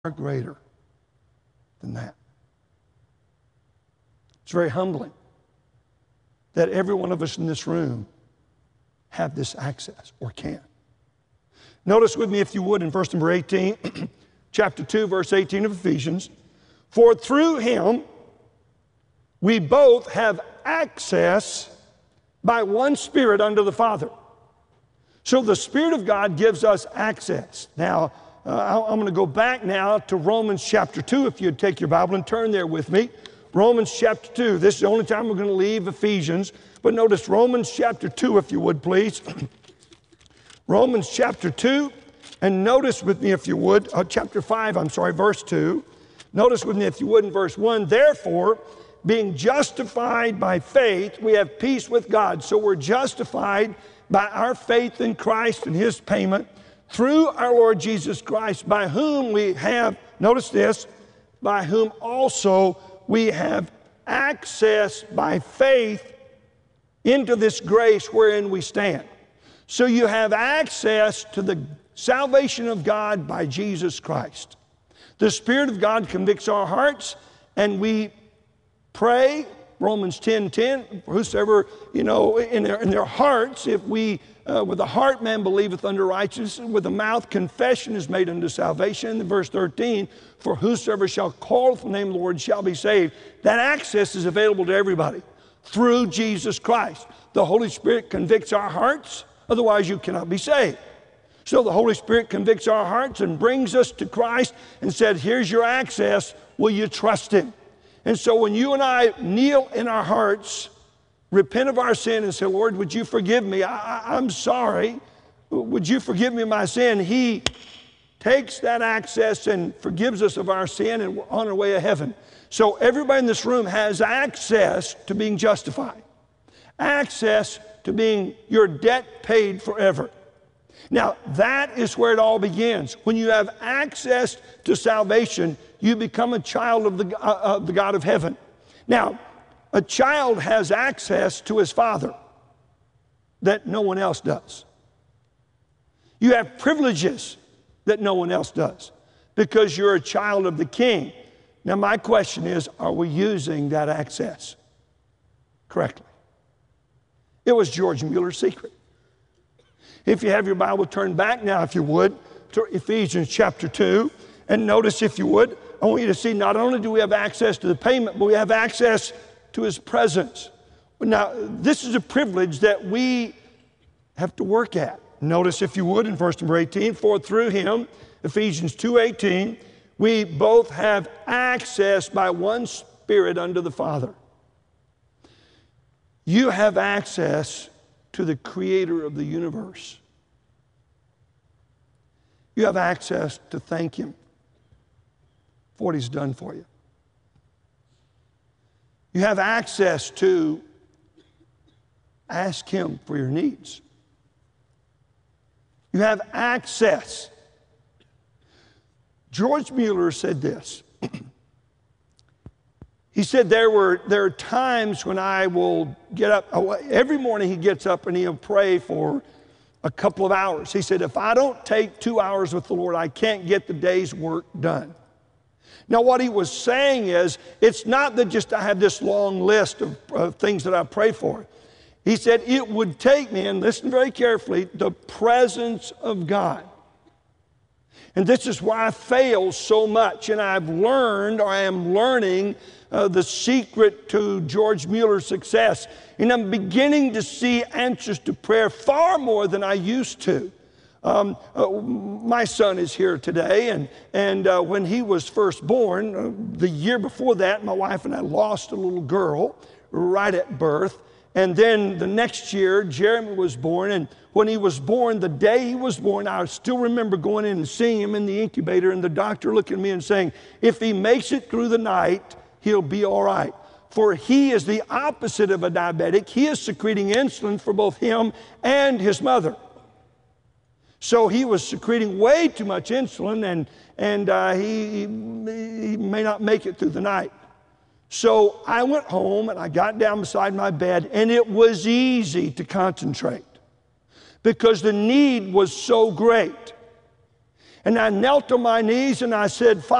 greater than that. It's very humbling that every one of us in this room have this access, or can. Notice with me, if you would, in verse number 18, chapter 2, verse 18 of Ephesians. For through him we both have access by one Spirit unto the Father. So the Spirit of God gives us access. Now, I'm going to go back now to Romans chapter 2, if you'd take your Bible and turn there with me. Romans chapter 2. This is the only time we're going to leave Ephesians. But notice Romans chapter 2, if you would, please. Romans chapter 2. And notice with me, if you would, chapter 5, verse 2. Notice with me, if you would, in verse 1. Therefore, being justified by faith, we have peace with God. So we're justified by our faith in Christ and His payment through our Lord Jesus Christ, by whom we have, notice this, by whom also we have access by faith into this grace wherein we stand. So you have access to the salvation of God by Jesus Christ. The Spirit of God convicts our hearts, and we pray, Romans 10:10, whosoever, in their hearts, if we, with the heart man believeth unto righteousness, with the mouth confession is made unto salvation. In verse 13, for whosoever shall call upon the name of the Lord shall be saved. That access is available to everybody through Jesus Christ. The Holy Spirit convicts our hearts, otherwise you cannot be saved. So the Holy Spirit convicts our hearts and brings us to Christ and said, here's your access, will you trust Him? And so when you and I kneel in our hearts, repent of our sin and say, Lord, would you forgive me? I'm sorry. Would you forgive me my sin? He takes that access and forgives us of our sin, and we're on our way to heaven. So everybody in this room has access to being justified. Access to being your debt paid forever. Now, that is where it all begins. When you have access to salvation, you become a child of the God of heaven. Now, a child has access to his father that no one else does. You have privileges that no one else does because you're a child of the King. Now, my question is, are we using that access correctly? It was George Mueller's secret. If you have your Bible, turn back now, if you would, to Ephesians chapter 2. And notice, if you would, I want you to see not only do we have access to the payment, but we have access to His presence. Now, this is a privilege that we have to work at. Notice, if you would, in verse number 18, for through Him, Ephesians 2:18, we both have access by one Spirit unto the Father. You have access to the Creator of the universe. You have access to thank Him for what He's done for you. You have access to ask Him for your needs. You have access. George Mueller said this. He said there are times when I will get up. Every morning he gets up and he'll pray for a couple of hours. He said, if I don't take 2 hours with the Lord, I can't get the day's work done. Now, what he was saying is, it's not that just I have this long list of things that I pray for. He said it would take me, and listen very carefully, the presence of God. And this is why I fail so much. And I've learned, or I am learning, the secret to George Mueller's success. And I'm beginning to see answers to prayer far more than I used to. My son is here today, and when he was first born, the year before that, my wife and I lost a little girl right at birth. And then the next year, Jeremy was born, and when he was born, the day he was born, I still remember going in and seeing him in the incubator, and the doctor looking at me and saying, if he makes it through the night, he'll be all right. For he is the opposite of a diabetic. He is secreting insulin for both him and his mother. So he was secreting way too much insulin, and he may not make it through the night. So I went home and I got down beside my bed, and it was easy to concentrate because the need was so great. And I knelt on my knees and I said,